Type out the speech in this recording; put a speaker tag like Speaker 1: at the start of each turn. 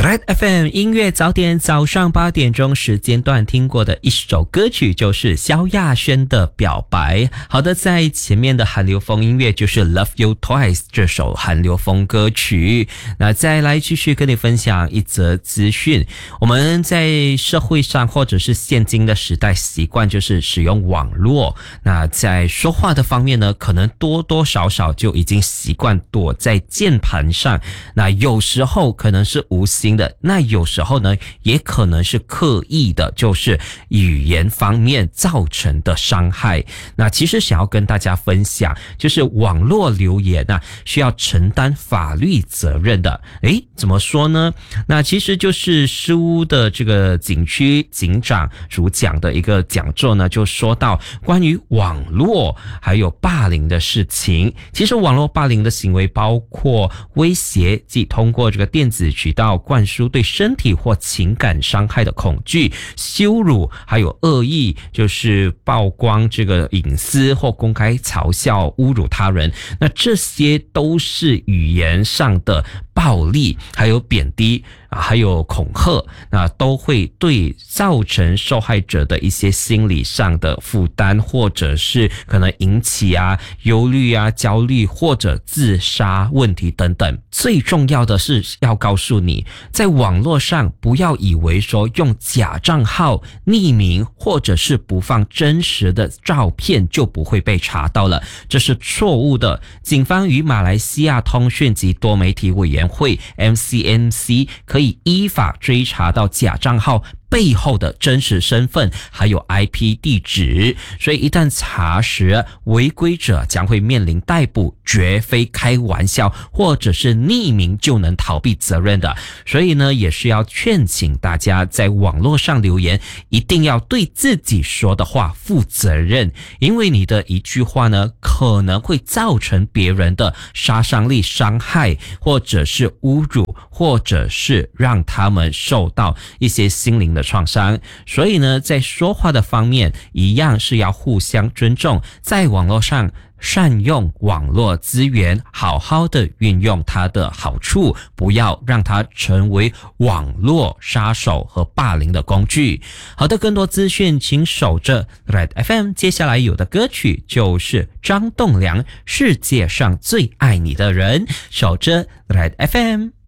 Speaker 1: Red FM 音乐早点，早上8点钟时间段听过的一首歌曲就是萧亚轩的表白。好的，在前面的韩流风音乐就是 Love You Twice 这首韩流风歌曲。那再来继续跟你分享一则资讯，我们在社会上或者是现今的时代习惯就是使用网络，那在说话的方面呢，可能多多少少就已经习惯躲在键盘上，那有时候可能是无心的，那有时候呢也可能是刻意的，就是语言方面造成的伤害。那其实想要跟大家分享，就是网络留言需要承担法律责任的。怎么说呢？那其实就是失屋的这个警区警长主讲的一个讲座呢，就说到关于网络还有霸凌的事情。其实网络霸凌的行为包括威胁即通过这个电子渠道灌输对身体或情感伤害的恐惧、羞辱，还有恶意，就是曝光这个隐私或公开嘲笑、侮辱他人。那这些都是语言上的暴力，还有贬低还有恐吓，那都会对造成受害者的一些心理上的负担，或者是可能引起忧虑焦虑或者自杀问题等等。最重要的是要告诉你，在网络上不要以为说用假账号匿名或者是不放真实的照片就不会被查到了，这是错误的。警方与马来西亚通讯及多媒体委员会 MCMC 可以依法追查到假账号背后的真实身份还有 IP 地址，所以一旦查实，违规者将会面临逮捕，绝非开玩笑或者是匿名就能逃避责任的。所以呢，也是要劝请大家在网络上留言，一定要对自己说的话负责任，因为你的一句话呢，可能会造成别人的杀伤力伤害，或者是侮辱，或者是让他们受到一些心灵的创伤。所以呢，在说话的方面一样是要互相尊重，在网络上善用网络资源，好好的运用它的好处，不要让它成为网络杀手和霸凌的工具。好的，更多资讯请守着 Red FM， 接下来有的歌曲就是张栋梁《世界上最爱你的人》，守着 Red FM。